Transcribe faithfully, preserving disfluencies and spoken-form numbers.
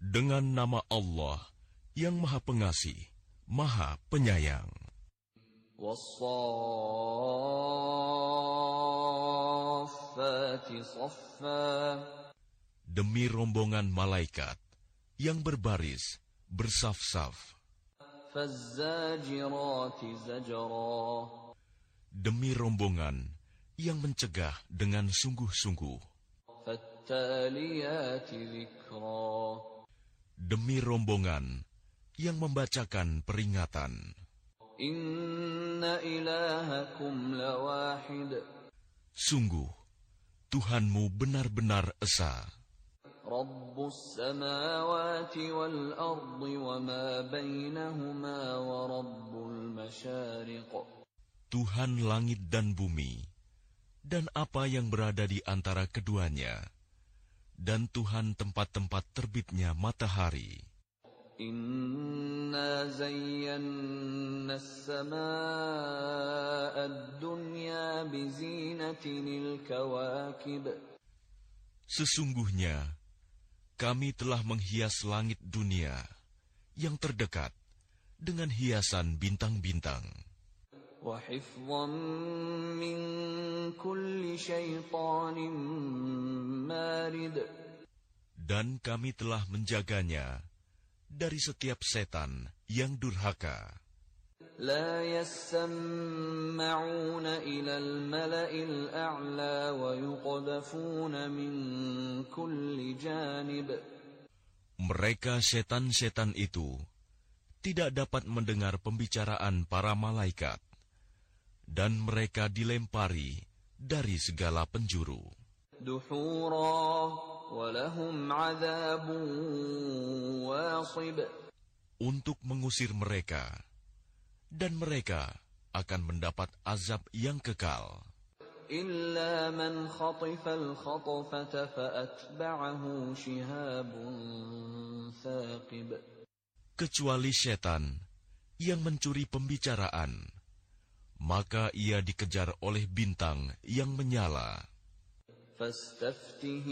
Dengan nama Allah yang Maha Pengasih, Maha Penyayang. وَالصَّافَّاتِ صَفًّا. Demi rombongan malaikat yang berbaris, bersaf-saf. فَالزَّاجِرَاتِ زَجْرًا. Demi rombongan yang mencegah dengan sungguh-sungguh. فَالتَّالِيَاتِ ذِكْرًا. Demi rombongan yang membacakan peringatan. Inna ilahakum lawahid. Sungguh, Tuhanmu benar-benar esa. Rabbus samawati wal ardi wa ma bainahuma wa rabbul masyariq. Tuhan langit dan bumi, dan apa yang berada di antara keduanya, dan Tuhan tempat-tempat terbitnya matahari. Inna zayyanna as-samaa'a ad-dunya bizinatinil kawakib. Sesungguhnya, kami telah menghias langit dunia yang terdekat dengan hiasan bintang-bintang. Wa hifdhan min kulli syaitanin marid. Dan kami telah menjaganya dari setiap setan yang durhaka. La yasma'una ila al-mala'il a'la wa yuqdhafuna min kulli janib. Mereka setan-setan itu tidak dapat mendengar pembicaraan para malaikat, dan mereka dilempari dari segala penjuru. Duhura wa lahum 'adzabun wasib. Untuk mengusir mereka, dan mereka akan mendapat azab yang kekal. Illa man khatifal khatfata fa'atba'ahu shihabun thaqib. Kecuali setan yang mencuri pembicaraan, maka ia dikejar oleh bintang yang menyala. Fastaftih